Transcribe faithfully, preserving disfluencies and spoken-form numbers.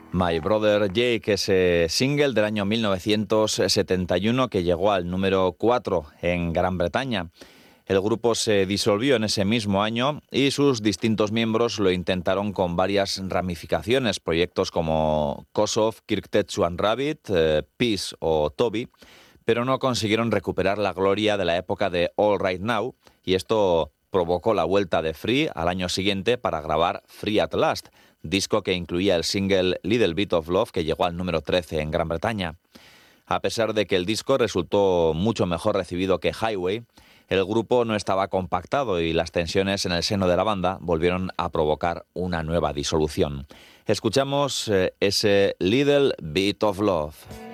My Brother Jake, ese single del año mil novecientos setenta y uno que llegó al número cuatro en Gran Bretaña. El grupo se disolvió en ese mismo año y sus distintos miembros lo intentaron con varias ramificaciones, proyectos como Kossoff, Kirk Tetsuan Rabbit, eh, Peace o Toby, pero no consiguieron recuperar la gloria de la época de All Right Now, y esto provocó la vuelta de Free al año siguiente para grabar Free at Last, disco que incluía el single Little Bit of Love, que llegó al número trece en Gran Bretaña. A pesar de que el disco resultó mucho mejor recibido que Highway, el grupo no estaba compactado y las tensiones en el seno de la banda volvieron a provocar una nueva disolución. Escuchamos eh, ese Little Bit of Love.